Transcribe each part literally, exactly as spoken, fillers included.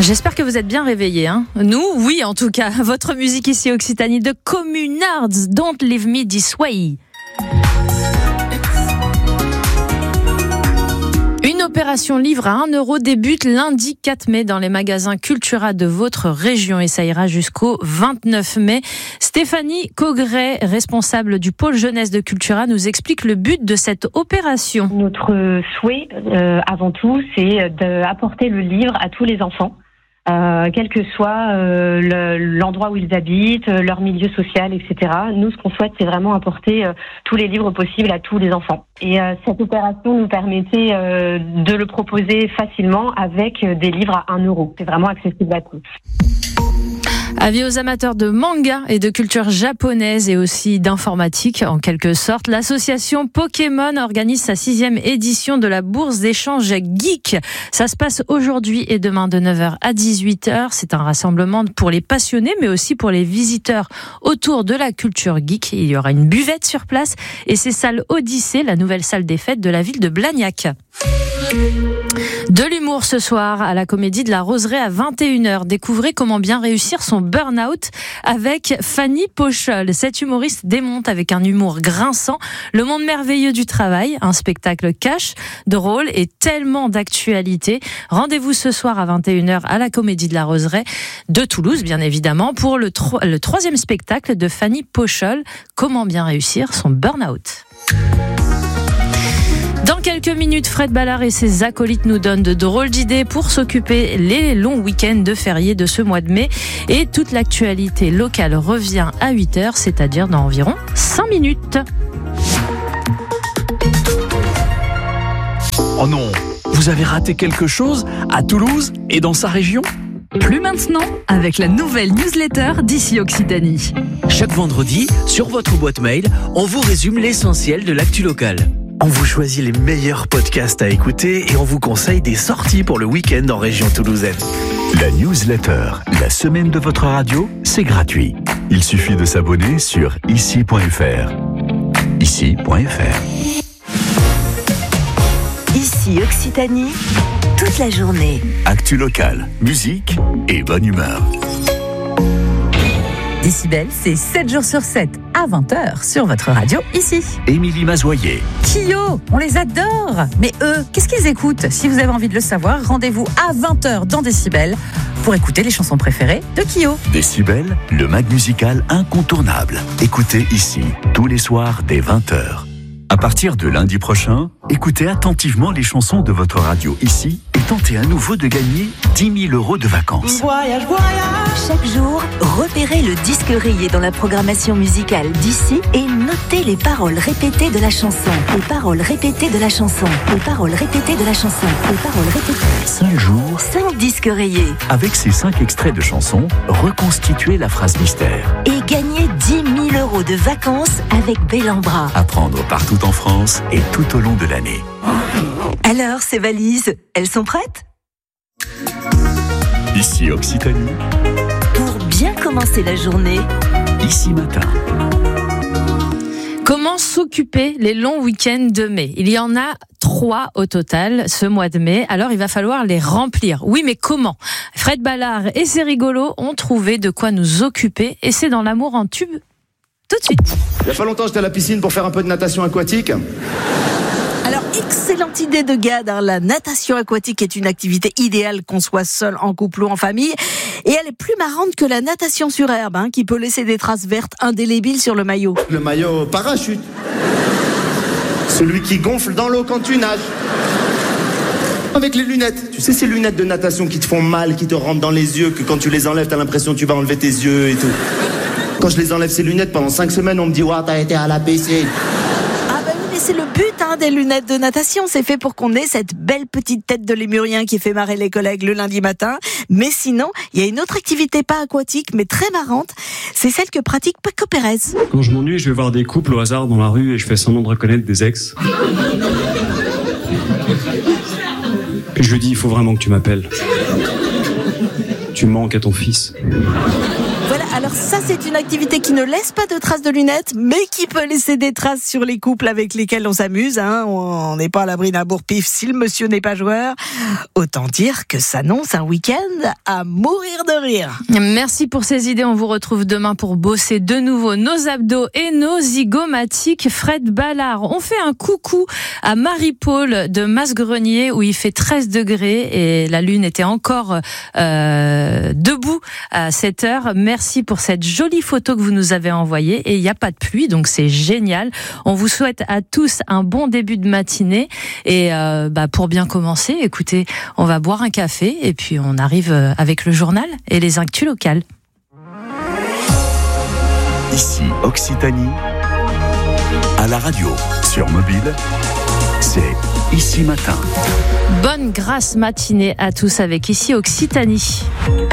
J'espère que vous êtes bien réveillés. Hein. Nous, oui, en tout cas. Votre musique ici, Occitanie, de Communards, Don't Leave Me This Way. Une opération livre à un euro débute lundi quatre mai dans les magasins Cultura de votre région et ça ira jusqu'au vingt-neuf mai. Stéphanie Cogret, responsable du pôle jeunesse de Cultura, nous explique le but de cette opération. Notre souhait, euh, avant tout, c'est d'apporter le livre à tous les enfants. Euh, quel que soit euh, le, l'endroit où ils habitent, leur milieu social, et cetera. Nous, ce qu'on souhaite, c'est vraiment apporter euh, tous les livres possibles à tous les enfants. Et euh, cette opération nous permettait euh, de le proposer facilement avec des livres à un euro. C'est vraiment accessible à tous. Avis aux amateurs de manga et de culture japonaise et aussi d'informatique, en quelque sorte, l'association Pokémon organise sa sixième édition de la bourse d'échange geek. Ça se passe aujourd'hui et demain de neuf heures à dix-huit heures. C'est un rassemblement pour les passionnés, mais aussi pour les visiteurs autour de la culture geek. Il y aura une buvette sur place et c'est salle Odyssée, la nouvelle salle des fêtes de la ville de Blagnac. De l'humour ce soir à la Comédie de la Roseraie à vingt et une heures. Découvrez comment bien réussir son burn-out avec Fanny Pochol. Cette humoriste démonte avec un humour grinçant le monde merveilleux du travail. Un spectacle cash, drôle et tellement d'actualité. Rendez-vous ce soir à vingt et une heures à la Comédie de la Roseraie de Toulouse, bien évidemment, pour le, tro- le troisième spectacle de Fanny Pochol. Comment bien réussir son burn-out. Dans quelques minutes, Fred Ballard et ses acolytes nous donnent de drôles d'idées pour s'occuper les longs week-ends de fériés de ce mois de mai. Et toute l'actualité locale revient à huit heures, c'est-à-dire dans environ cinq minutes. Oh non, vous avez raté quelque chose à Toulouse et dans sa région ? Plus maintenant, avec la nouvelle newsletter d'ici Occitanie. Chaque vendredi, sur votre boîte mail, on vous résume l'essentiel de l'actu locale. On vous choisit les meilleurs podcasts à écouter et on vous conseille des sorties pour le week-end en région toulousaine. La newsletter, la semaine de votre radio, c'est gratuit. Il suffit de s'abonner sur ici point f r. ici point f r. Ici Occitanie, toute la journée. Actu locale, musique et bonne humeur. Décibel, c'est sept jours sur sept, à vingt heures, sur votre radio, ici. Émilie Mazoyer. Kyo, on les adore. Mais eux, qu'est-ce qu'ils écoutent ? Si vous avez envie de le savoir, rendez-vous à vingt heures dans Décibel pour écouter les chansons préférées de Kyo. Décibel, le mag musical incontournable. Écoutez ici, tous les soirs dès vingt heures. À partir de lundi prochain, écoutez attentivement les chansons de votre radio ici et tentez à nouveau de gagner dix mille euros de vacances. Voyage, voyage. Chaque jour, repérez le disque rayé dans la programmation musicale d'ici et notez les paroles répétées de la chanson. Les paroles répétées de la chanson. Les paroles répétées de la chanson. Les paroles répétées. Cinq jours. Cinq disques rayés. Avec ces cinq extraits de chansons, reconstituez la phrase mystère. Et gagnez dix mille euros de vacances avec Bellambra. À prendre partout en France et tout au long de l'année. Alors, ces valises, elles sont prêtes ? Ici Occitanie. Pour bien commencer la journée. Ici matin. Comment s'occuper les longs week-ends de mai ? Il y en a trois au total ce mois de mai, alors il va falloir les remplir. Oui, mais comment ? Fred Ballard et ses rigolos ont trouvé de quoi nous occuper et c'est dans l'amour en tube tout de suite. Il n'y a pas longtemps, j'étais à la piscine pour faire un peu de natation aquatique. Alors, excellente idée de Gad, hein. La natation aquatique est une activité idéale qu'on soit seul, en couple ou en famille. Et elle est plus marrante que la natation sur herbe, hein, qui peut laisser des traces vertes indélébiles sur le maillot. Le maillot parachute. Celui qui gonfle dans l'eau quand tu nages. Avec les lunettes. Tu sais, ces lunettes de natation qui te font mal, qui te rentrent dans les yeux, que quand tu les enlèves, t'as l'impression que tu vas enlever tes yeux et tout. Quand je les enlève, ces lunettes, pendant cinq semaines, on me dit « Ouah, t'as été à la piscine ». Ah bah oui, mais c'est le but hein, des lunettes de natation. C'est fait pour qu'on ait cette belle petite tête de lémurien qui fait marrer les collègues le lundi matin. Mais sinon, il y a une autre activité pas aquatique, mais très marrante. C'est celle que pratique Paco Pérez. Quand je m'ennuie, je vais voir des couples au hasard dans la rue et je fais semblant de reconnaître des ex. Puis je lui dis, il faut vraiment que tu m'appelles. Tu manques à ton fils. Voilà, Alors ça, c'est une activité qui ne laisse pas de traces de lunettes, mais qui peut laisser des traces sur les couples avec lesquels on s'amuse. Hein. On n'est pas à l'abri d'un bourre-pif si le monsieur n'est pas joueur. Autant dire que s'annonce un week-end à mourir de rire. Merci pour ces idées. On vous retrouve demain pour bosser de nouveau nos abdos et nos zygomatiques. Fred Ballard, on fait un coucou à Marie-Paul de Masgrenier où il fait treize degrés et la lune était encore euh, debout à cette heure. Merci pour cette jolie photo que vous nous avez envoyée et il n'y a pas de pluie donc c'est génial. On vous souhaite à tous un bon début de matinée et euh, bah, pour bien commencer, écoutez, on va boire un café et puis on arrive avec le journal et les actus locales. Ici Occitanie, à la radio, sur mobile, c'est Ici Matin. Bonne grasse matinée à tous avec Ici Occitanie.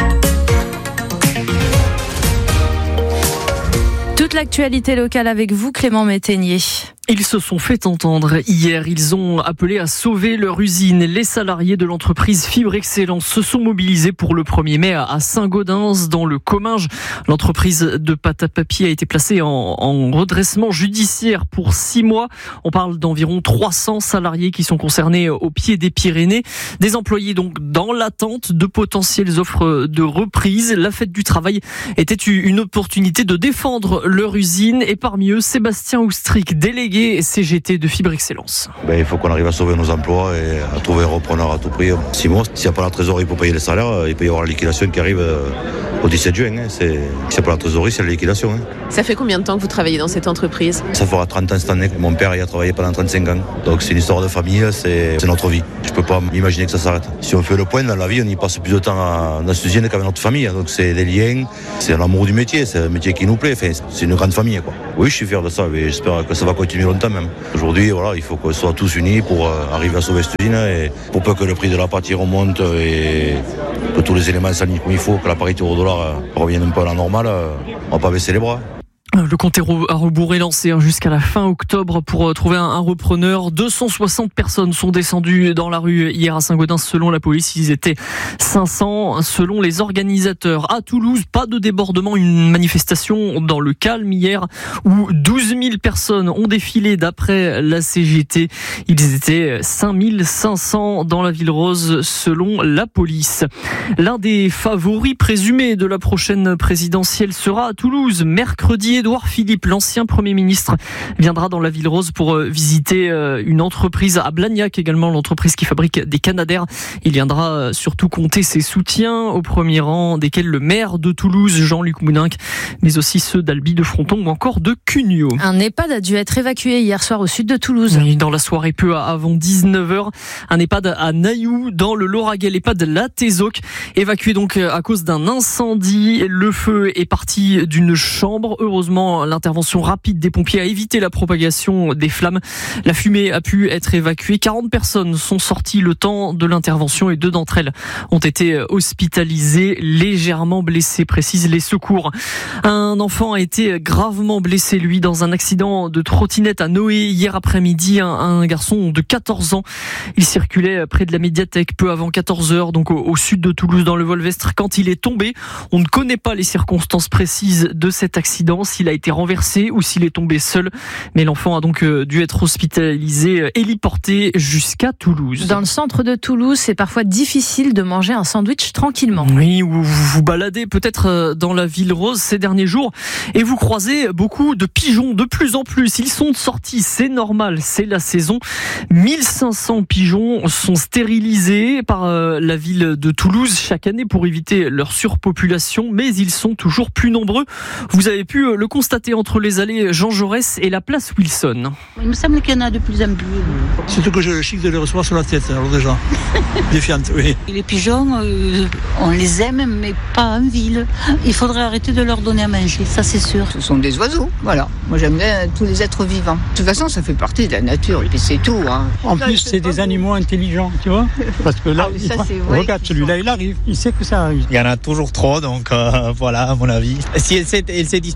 Toute l'actualité locale avec vous, Clément Métainier. Ils se sont fait entendre hier. Ils ont appelé à sauver leur usine. Les salariés de l'entreprise Fibre Excellence se sont mobilisés pour le premier mai à Saint-Gaudens, dans le Comminges. L'entreprise de pâte à papier a été placée en, en redressement judiciaire pour six mois. On parle d'environ trois cents salariés qui sont concernés au pied des Pyrénées. Des employés donc dans l'attente de potentielles offres de reprise. La fête du travail était une opportunité de défendre leur usine. Et parmi eux, Sébastien Oustric, délégué C G T de Fibre Excellence. Ben, il faut qu'on arrive à sauver nos emplois et à trouver un repreneur à tout prix. Six mois, s'il n'y a pas la trésorerie pour payer les salaires, il peut y avoir la liquidation qui arrive au dix-sept juin. Hein. C'est... S'il n'y a pas la trésorerie, c'est la liquidation. Hein. Ça fait combien de temps que vous travaillez dans cette entreprise ? Ça fera trente ans cette année. Mon père y a travaillé pendant trente-cinq ans. Donc c'est une histoire de famille, c'est, c'est notre vie. Je ne peux pas m'imaginer que ça s'arrête. Si on fait le point dans la vie, on y passe plus de temps dans cette usine qu'avec notre famille. Donc c'est des liens, c'est l'amour du métier, c'est un métier qui nous plaît. Enfin, c'est une grande famille, quoi. Oui, je suis fier de ça, mais j'espère que ça va continuer longtemps même. Aujourd'hui, voilà, il faut qu'on soit tous unis pour euh, arriver à sauver cette usine et pour peu que le prix de la pâte remonte et que tous les éléments s'alignent comme il faut, que la parité au dollar euh, revienne un peu à la normale, euh, on va pas baisser les bras. Le compte à rebours est lancé jusqu'à la fin octobre pour trouver un repreneur. deux cent soixante personnes sont descendues dans la rue hier à Saint-Gaudens. Selon la police, ils étaient cinq cents. Selon les organisateurs, à Toulouse, pas de débordement. Une manifestation dans le calme hier où douze mille personnes ont défilé d'après la C G T. Ils étaient cinq mille cinq cents dans la Ville Rose selon la police. L'un des favoris présumés de la prochaine présidentielle sera à Toulouse mercredi. Édouard Philippe, l'ancien Premier ministre, viendra dans la Ville Rose pour visiter une entreprise à Blagnac, également l'entreprise qui fabrique des Canadair. Il viendra surtout compter ses soutiens, au premier rang desquels le maire de Toulouse, Jean-Luc Mouninck, mais aussi ceux d'Albi, de Fronton ou encore de Cugnot. Un EHPAD a dû être évacué hier soir au sud de Toulouse. Oui, dans la soirée peu avant dix-neuf heures, un EHPAD à Nailloux, dans le Lauragais, l'EHPAD La Tézoc, évacué donc à cause d'un incendie. Le feu est parti d'une chambre. Heureusement, l'intervention rapide des pompiers a évité la propagation des flammes. La fumée a pu être évacuée. quarante personnes sont sorties le temps de l'intervention et deux d'entre elles ont été hospitalisées, légèrement blessées, précisent les secours. Un enfant a été gravement blessé, lui, dans un accident de trottinette à Noé hier après-midi. Un, un garçon de quatorze ans. Il circulait près de la médiathèque peu avant quatorze heures, donc au, au sud de Toulouse, dans le Volvestre, quand il est tombé. On ne connaît pas les circonstances précises de cet accident, s'il a été renversé ou s'il est tombé seul. Mais l'enfant a donc dû être hospitalisé, héliporté jusqu'à Toulouse. Dans le centre de Toulouse, c'est parfois difficile de manger un sandwich tranquillement. Oui, ou vous vous baladez peut-être dans la Ville Rose ces derniers jours et vous croisez beaucoup de pigeons, de plus en plus. Ils sont sortis, c'est normal, c'est la saison. mille cinq cents pigeons sont stérilisés par la ville de Toulouse chaque année pour éviter leur surpopulation, mais ils sont toujours plus nombreux. Vous avez pu le constater entre les allées Jean Jaurès et la place Wilson. Il me semble qu'il y en a de plus en plus. Surtout que j'ai le chic de les recevoir sur la tête, alors déjà. Défiante, oui. Les pigeons, euh, on les aime, mais pas en ville. Il faudrait arrêter de leur donner à manger, ça c'est sûr. Ce sont des oiseaux, voilà. Moi j'aime bien tous les êtres vivants. De toute façon, ça fait partie de la nature, et puis c'est tout. Hein. En plus, c'est des animaux intelligents, tu vois. Parce que là, ah, ça, il, regarde, celui-là, il arrive, il sait que ça arrive. Il y en a toujours trop, donc euh, voilà, à mon avis. Si elle s'est, elle s'est dispersée un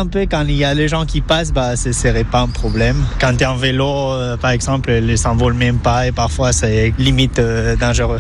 un peu quand il y a les gens qui passent, bah, ce serait pas un problème. Quand tu es en vélo, euh, par exemple, les s'envolent même pas et parfois c'est limite euh, dangereux.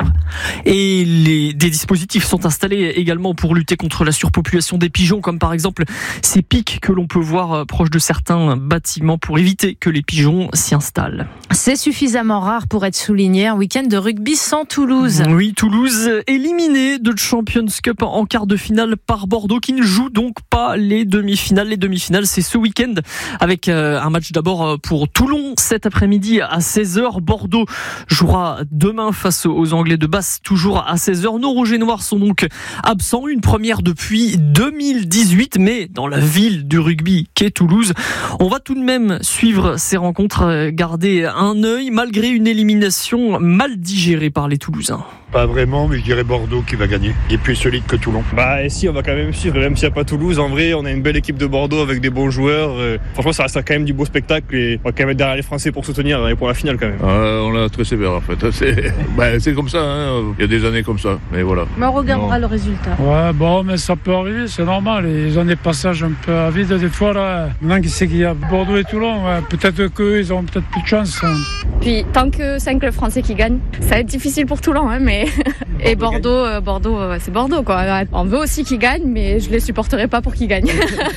Et les, des dispositifs sont installés également pour lutter contre la surpopulation des pigeons, comme par exemple ces pics que l'on peut voir proches de certains bâtiments pour éviter que les pigeons s'y installent. C'est suffisamment rare pour être souligné. Un week-end de rugby sans Toulouse. Oui, Toulouse éliminé de Champions Cup en quart de finale par Bordeaux, qui ne joue donc pas les demi-finales. Les demi-finales, c'est ce week-end avec un match d'abord pour Toulon cet après-midi à seize heures. Bordeaux jouera demain face aux Anglais de Basse, toujours à seize heures. Nos Rouges et Noirs sont donc absents, une première depuis deux mille dix-huit, mais dans la ville du rugby qu'est Toulouse. On va tout de même suivre ces rencontres, garder un œil malgré une élimination mal digérée par les Toulousains. Pas vraiment, mais je dirais Bordeaux qui va gagner. Il est plus solide que Toulon. Bah et si, on va quand même suivre, même s'il n'y a pas Toulouse. En vrai, on a une belle équipe de Bordeaux avec des bons joueurs. Euh, franchement, ça reste quand même du beau spectacle et on va quand même être derrière les Français pour soutenir et pour la finale quand même. Euh, on l'a très sévère en fait. C'est, bah, c'est comme ça, hein. Il y a des années comme ça, mais voilà. Mais on regardera non. le résultat. Ouais, bon, mais ça peut arriver, c'est normal. Ils ont des passages un peu à vide des fois là. Maintenant qui sait qu'il y a Bordeaux et Toulon, ouais, peut-être qu'eux, ils ont peut-être plus de chance. Hein. Puis tant que c'est un club français qui gagne, ça va être difficile pour Toulon, hein, mais et Bordeaux, euh, Bordeaux, euh, c'est Bordeaux quoi. On veut aussi qu'ils gagnent, mais je les supporterai pas pour qu'ils gagnent.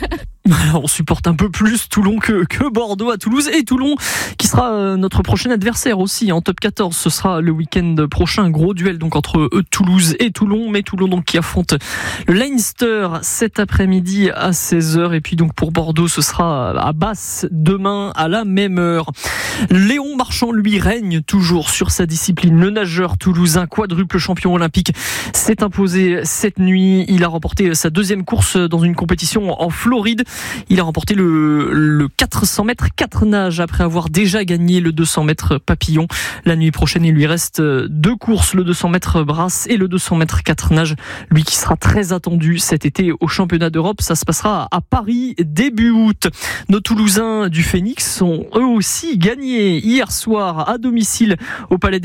On supporte un peu plus Toulon que, que Bordeaux à Toulouse, et Toulon qui sera euh, notre prochain adversaire aussi en top quatorze. Ce sera le week-end prochain, un gros duel donc entre eux, Toulouse et Toulon, mais Toulon donc qui affronte le Leinster cet après-midi à seize heures, et puis donc pour Bordeaux ce sera à Basse demain à la même heure. Léon Marchand lui règne toujours sur sa discipline. Le nageur toulousain, quadruple champion olympique, s'est imposé cette nuit. Il a remporté sa deuxième course dans une compétition en Floride. Il a remporté le, le quatre cents mètres quatre nages après avoir déjà gagné le deux cents mètres papillon. La nuit prochaine, il lui reste deux courses, le deux cents mètres brasse et le deux cents mètres quatre nages. Lui qui sera très attendu cet été au championnat d'Europe. Ça se passera à Paris début août. Nos Toulousains du Phénix ont eux aussi gagné hier soir à domicile au Palais des